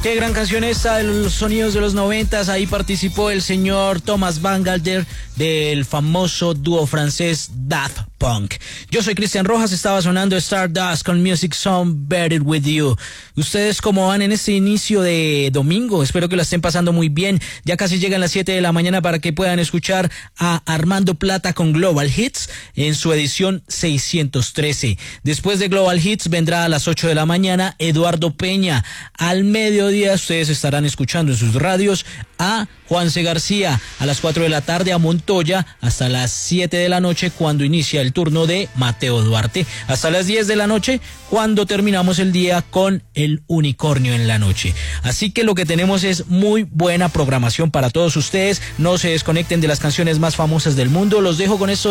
Qué gran canción esta de los sonidos de los 90. Ahí participó el señor Thomas Bangalter del famoso dúo francés Daft Punk. Yo soy Cristian Rojas, estaba sonando Stardust con Music Sound Better With You. ¿Ustedes cómo van en este inicio de domingo? Espero que la estén pasando muy bien. Ya casi llegan las 7 de la mañana para que puedan escuchar a Armando Plata con Global Hits en su edición 613. Después de Global Hits vendrá a las 8 de la mañana Eduardo Peña. Al mediodía ustedes estarán escuchando en sus radios a Juanse García. A las 4 de la tarde a Montoya hasta las 7 de la noche cuando inicia el turno de Mateo Duarte. Hasta las 10 de la noche cuando terminamos el día con el Unicornio en la noche. Así que lo que tenemos es muy buena programación para todos ustedes. No se desconecten de las canciones más famosas del mundo. Los dejo con esto